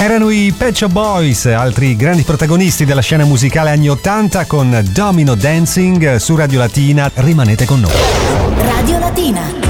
Erano i Pet Shop Boys, altri grandi protagonisti della scena musicale anni 80 con Domino Dancing su Radio Latina. Rimanete con noi. Radio Latina.